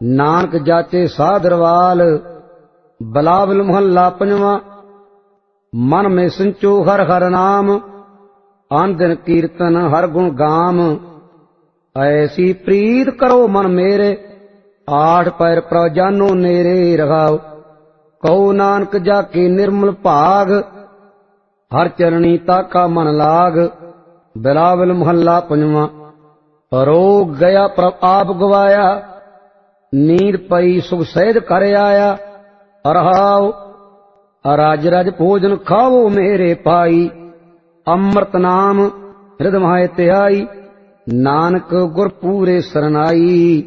ਨਾਨਕ ਜਾਚੇ ਸਾਧਰਵਾਲ। ਬਿਲਾਵਲ ਮੁਹੱਲਾ ਪੰਜਵਾਂ। ਮਨ ਮੈਂ ਸੰਚੋ ਹਰ ਹਰ ਨਾਮ, ਆਨ ਦਿਨ ਕੀਰਤਨ ਹਰ ਗੁਣ ਗਾਮ। ਐਸੀ ਪ੍ਰੀਤ ਕਰੋ ਮਨ ਮੇਰੇ, ਆਠ ਪੈਰ ਪ੍ਰਭ ਜਾਨੋ ਨੇਰੇ। ਰਹਾਉ ਕਹੋ ਨਾਨਕ ਜਾ ਕੇ ਨਿਰਮਲ ਭਾਗ, ਹਰ ਚਰਣੀ ਤਾਕਾ ਮਨ ਲਾਗ। ਬਿਲਾਵਲ ਮੁਹੱਲਾ ਪੰਜਵਾਂ। ਰੋਗ ਗਿਆ ਪ੍ਰਭ ਆਪ ਗਵਾਇਆ, ਨੀਂਦ ਪਈ ਸੁਖ ਸਹਿਜ ਕਰ ਆਇਆ। ਰਹਾਉ ਰਜ ਰਜ ਭੋਜਨ ਖਾਵੋ ਮੇਰੇ ਭਾਈ, ਅੰਮ੍ਰਿਤ ਨਾਮ ਹਿਰਦਿ ਮਾਹਿ ਧਿਆਈ। ਨਾਨਕ ਗੁਰ ਪੂਰੇ ਸਰਨਾਈ।